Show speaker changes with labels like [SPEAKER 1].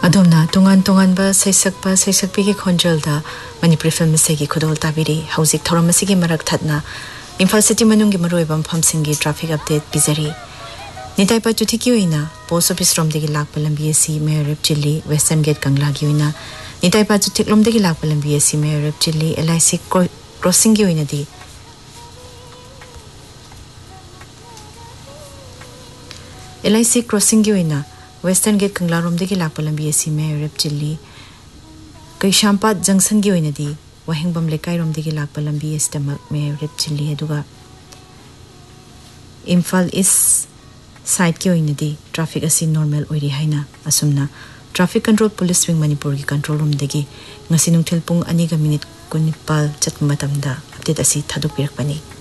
[SPEAKER 1] अदोमना तोंगान तोंगानबा सैसकपा सैसकपी के खोंजलदा Manipuri film सेगी खुदोल ताबिरी हौजिक थौरम असिगी मरक थदना Imphal city मनुंगी मरोइबम फमसिंगी traffic update पिजरी निताइपा चुथिकी ओइना post office रोमदेगी Lakpa लंबी AC मेयरप chilli western gate कंगलागी ओइना निताइपा चुथिक लोमदेगी Lakpa लंबी AC मेयरप chilli LIC crossing ओइना दी LIC crossing ओइना western gate कंगला रोमदेगी लाकपा लंबी AC मेयरप chilli कैशांपात junction की ओइना दी वहिंगबम लेकाई रोमदेगी लाकपा लंबी एस्टमक मेयरप chilli अदुगा Imphal इस side की ओइना दी ट्रैफिक असी normal ओइरी हाइना असुमना traffic control police wing Manipur की कंट्रोल रूम देगी ngasi nungthil pung 2 minute 19 चटम मतमदा update असी थादोक पिरकपनी।